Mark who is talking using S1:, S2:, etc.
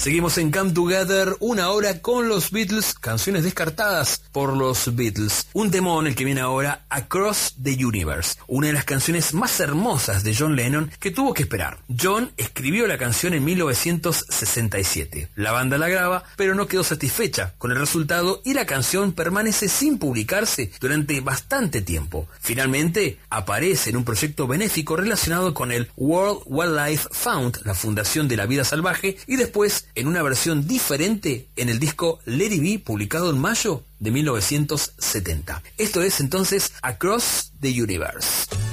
S1: Seguimos en Come Together, una hora con los Beatles, canciones descartadas por los Beatles. Un temón, el que viene ahora, Across the Universe, una de las canciones más hermosas de John Lennon que tuvo que esperar. John escribió la canción en 1967. La banda la graba, pero no quedó satisfecha con el resultado y la canción permanece sin publicarse durante bastante tiempo. Finalmente, aparece en un proyecto benéfico relacionado con el World Wildlife Fund, la Fundación de la Vida Salvaje, y después en una versión diferente en el disco Let It Be, publicado en mayo de 1970. Esto es entonces Across the Universe.